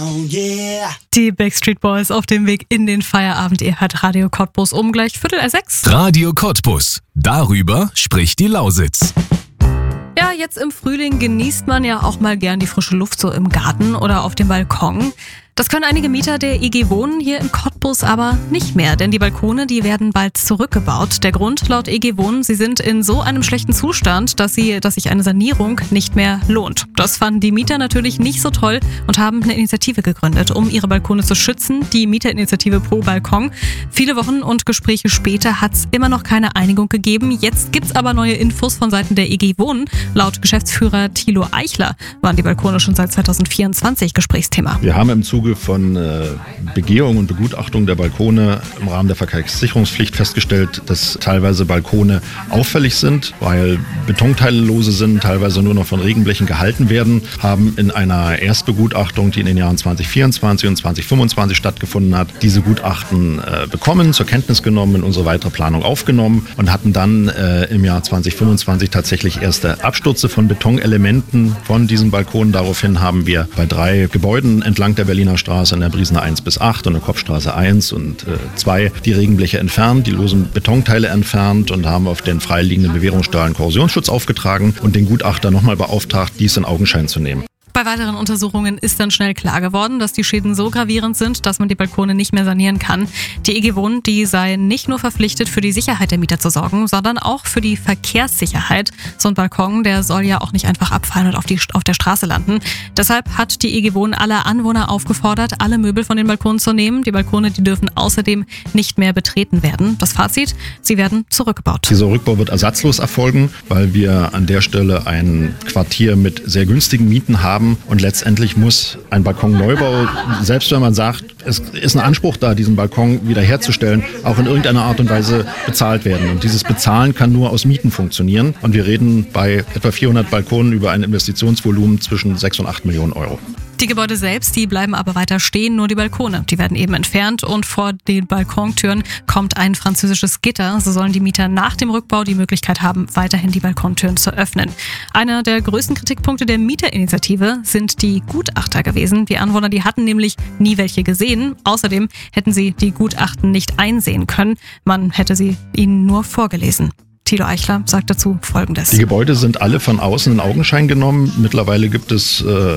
Oh yeah. Die Backstreet Boys auf dem Weg in den Feierabend. Ihr hört Radio Cottbus um gleich 5:45. Radio Cottbus. Darüber spricht die Lausitz. Ja, jetzt im Frühling genießt man ja auch mal gern die frische Luft so im Garten oder auf dem Balkon. Das können einige Mieter der EG Wohnen hier in Cottbus aber nicht mehr, denn die Balkone, die werden bald zurückgebaut. Der Grund laut EG Wohnen, sie sind in so einem schlechten Zustand, dass sich eine Sanierung nicht mehr lohnt. Das fanden die Mieter natürlich nicht so toll und haben eine Initiative gegründet, um ihre Balkone zu schützen, die Mieterinitiative Pro Balkon. Viele Wochen und Gespräche später hat es immer noch keine Einigung gegeben. Jetzt gibt's aber neue Infos von Seiten der EG Wohnen. Laut Geschäftsführer Thilo Eichler waren die Balkone schon seit 2024 Gesprächsthema. Wir haben im Zuge von Begehung und Begutachtung der Balkone im Rahmen der Verkehrssicherungspflicht festgestellt, dass teilweise Balkone auffällig sind, weil Betonteile lose sind, teilweise nur noch von Regenblechen gehalten werden, haben in einer Erstbegutachtung, die in den Jahren 2024 und 2025 stattgefunden hat, diese Gutachten bekommen, zur Kenntnis genommen, in unsere weitere Planung aufgenommen und hatten dann im Jahr 2025 tatsächlich erste Abstürze von Betonelementen von diesen Balkonen. Daraufhin haben wir bei 3 Gebäuden entlang der Berliner Straße, in der Briesener 1 bis 8 und der Kopfstraße 1 und 2 die Regenbleche entfernt, die losen Betonteile entfernt und haben auf den freiliegenden Bewährungsstahlen Korrosionsschutz aufgetragen und den Gutachter nochmal beauftragt, dies in Augenschein zu nehmen. Bei weiteren Untersuchungen ist dann schnell klar geworden, dass die Schäden so gravierend sind, dass man die Balkone nicht mehr sanieren kann. Die EG Wohnen, die sei nicht nur verpflichtet, für die Sicherheit der Mieter zu sorgen, sondern auch für die Verkehrssicherheit. So ein Balkon, der soll ja auch nicht einfach abfallen und auf der Straße landen. Deshalb hat die EG Wohnen alle Anwohner aufgefordert, alle Möbel von den Balkonen zu nehmen. Die Balkone, die dürfen außerdem nicht mehr betreten werden. Das Fazit, sie werden zurückgebaut. Dieser Rückbau wird ersatzlos erfolgen, weil wir an der Stelle ein Quartier mit sehr günstigen Mieten haben. Und letztendlich muss ein Balkonneubau, selbst wenn man sagt, es ist ein Anspruch da, diesen Balkon wiederherzustellen, auch in irgendeiner Art und Weise bezahlt werden. Und dieses Bezahlen kann nur aus Mieten funktionieren. Und wir reden bei etwa 400 Balkonen über ein Investitionsvolumen zwischen 6 und 8 Millionen Euro. Die Gebäude selbst, die bleiben aber weiter stehen, nur die Balkone. Die werden eben entfernt und vor den Balkontüren kommt ein französisches Gitter. So sollen die Mieter nach dem Rückbau die Möglichkeit haben, weiterhin die Balkontüren zu öffnen. Einer der größten Kritikpunkte der Mieterinitiative sind die Gutachter gewesen. Die Anwohner, die hatten nämlich nie welche gesehen. Außerdem hätten sie die Gutachten nicht einsehen können. Man hätte sie ihnen nur vorgelesen. Thilo Eichler sagt dazu Folgendes. Die Gebäude sind alle von außen in Augenschein genommen. Mittlerweile gibt es